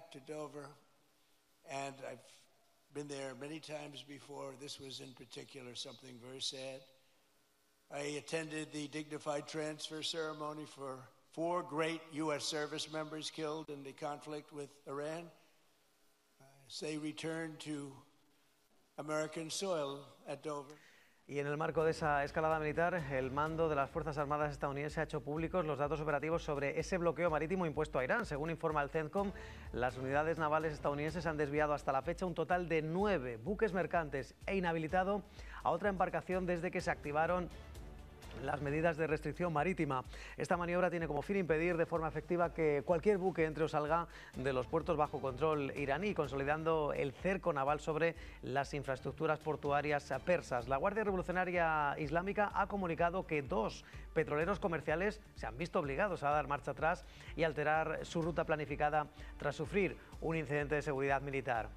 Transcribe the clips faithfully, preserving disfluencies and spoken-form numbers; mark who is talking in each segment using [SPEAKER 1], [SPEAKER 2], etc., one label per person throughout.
[SPEAKER 1] back to Dover, and I've been there many times before. This was in particular something very sad. I attended the dignified transfer ceremony for four great U S service members killed in the conflict with Iran. As they returned to American soil at Dover.
[SPEAKER 2] Y en el marco de esa escalada militar, el mando de las Fuerzas Armadas estadounidenses ha hecho públicos los datos operativos sobre ese bloqueo marítimo impuesto a Irán. Según informa el CENTCOM, las unidades navales estadounidenses han desviado hasta la fecha un total de nueve buques mercantes e inhabilitado a otra embarcación desde que se activaron las medidas de restricción marítima. Esta maniobra tiene como fin impedir de forma efectiva que cualquier buque entre o salga de los puertos bajo control iraní, consolidando el cerco naval sobre las infraestructuras portuarias persas. La Guardia Revolucionaria Islámica ha comunicado que dos petroleros comerciales se han visto obligados a dar marcha atrás y alterar su ruta planificada tras sufrir un incidente de seguridad militar.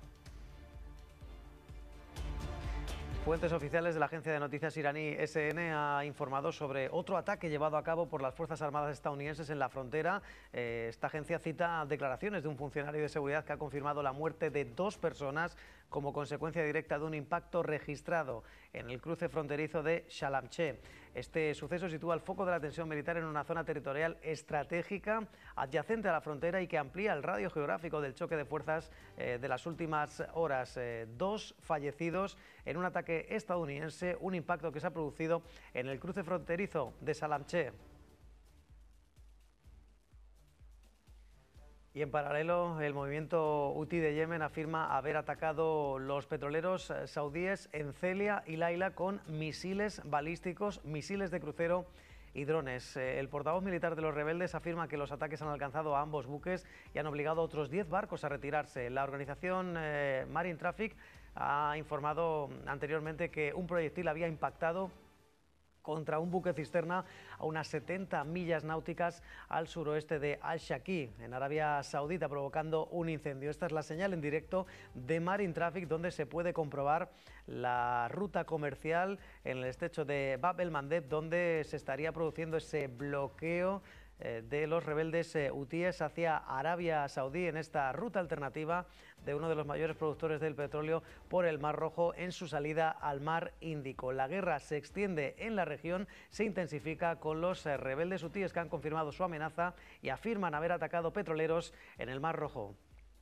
[SPEAKER 2] Fuentes oficiales de la agencia de noticias iraní S N ha informado sobre otro ataque llevado a cabo por las Fuerzas Armadas estadounidenses en la frontera. Eh, esta agencia cita declaraciones de un funcionario de seguridad que ha confirmado la muerte de dos personas como consecuencia directa de un impacto registrado en el cruce fronterizo de Shalamche. Este suceso sitúa el foco de la tensión militar en una zona territorial estratégica adyacente a la frontera y que amplía el radio geográfico del choque de fuerzas eh, de las últimas horas. Eh, dos fallecidos en un ataque estadounidense, un impacto que se ha producido en el cruce fronterizo de Shalamche. Y en paralelo, el movimiento Houthi de Yemen afirma haber atacado los petroleros saudíes en Celia y Laila con misiles balísticos, misiles de crucero y drones. El portavoz militar de los rebeldes afirma que los ataques han alcanzado a ambos buques y han obligado a otros diez barcos a retirarse. La organización eh, Marine Traffic ha informado anteriormente que un proyectil había impactado contra un buque cisterna a unas setenta millas náuticas al suroeste de Al-Shaqi, en Arabia Saudita, provocando un incendio. Esta es la señal en directo de Marine Traffic, donde se puede comprobar la ruta comercial en el estrecho de Bab el-Mandeb, donde se estaría produciendo ese bloqueo de los rebeldes hutíes hacia Arabia Saudí en esta ruta alternativa de uno de los mayores productores del petróleo por el Mar Rojo en su salida al Mar Índico. La guerra se extiende en la región, se intensifica con los rebeldes hutíes que han confirmado su amenaza y afirman haber atacado petroleros en el Mar Rojo.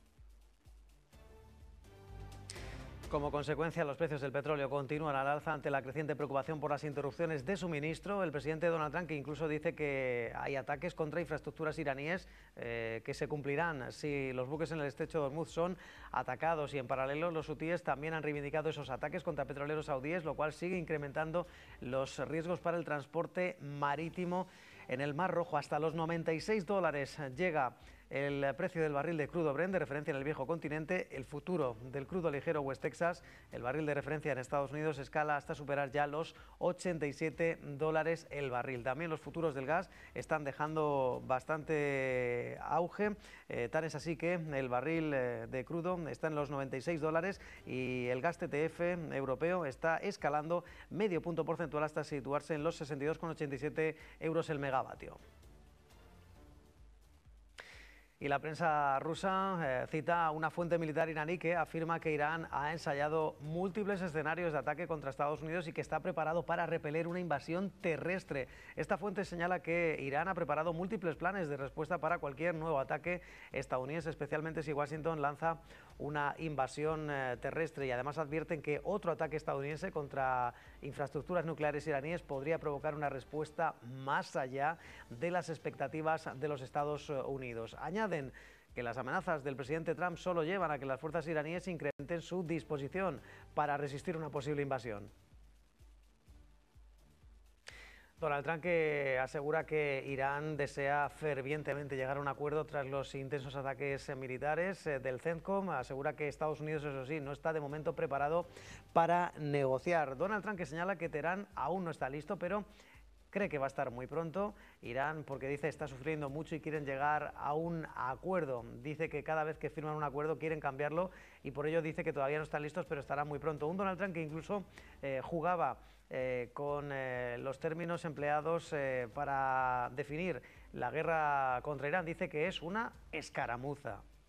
[SPEAKER 2] Como consecuencia, los precios del petróleo continúan al alza ante la creciente preocupación por las interrupciones de suministro. El presidente Donald Trump que incluso dice que hay ataques contra infraestructuras iraníes eh, que se cumplirán si los buques en el estrecho de Hormuz son atacados. Y en paralelo, los hutíes también han reivindicado esos ataques contra petroleros saudíes, lo cual sigue incrementando los riesgos para el transporte marítimo en el Mar Rojo. Hasta los noventa y seis dólares llega el precio del barril de crudo Brent de referencia en el viejo continente. El futuro del crudo ligero West Texas, el barril de referencia en Estados Unidos, escala hasta superar ya los ochenta y siete dólares el barril. También los futuros del gas están dejando bastante auge, eh, tan es así que el barril eh, de crudo está en los noventa y seis dólares y el gas T T F europeo está escalando medio punto porcentual hasta situarse en los sesenta y dos coma ochenta y siete euros el megavatio. Y la prensa rusa eh, cita a una fuente militar iraní que afirma que Irán ha ensayado múltiples escenarios de ataque contra Estados Unidos y que está preparado para repeler una invasión terrestre. Esta fuente señala que Irán ha preparado múltiples planes de respuesta para cualquier nuevo ataque estadounidense, especialmente si Washington lanza una invasión eh, terrestre, y además advierten que otro ataque estadounidense contra infraestructuras nucleares iraníes podría provocar una respuesta más allá de las expectativas de los Estados Unidos. Añade que las amenazas del presidente Trump solo llevan a que las fuerzas iraníes incrementen su disposición para resistir una posible invasión. Donald Trump que asegura que Irán desea fervientemente llegar a un acuerdo tras los intensos ataques militares del CENTCOM. Asegura que Estados Unidos, eso sí, no está de momento preparado para negociar. Donald Trump que señala que Teherán aún no está listo, pero cree que va a estar muy pronto. Irán, porque dice, está sufriendo mucho y quieren llegar a un acuerdo. Dice que cada vez que firman un acuerdo quieren cambiarlo y por ello dice que todavía no están listos, pero estarán muy pronto. Un Donald Trump que incluso eh, jugaba eh, con eh, los términos empleados eh, para definir la guerra contra Irán. Dice que es una escaramuza.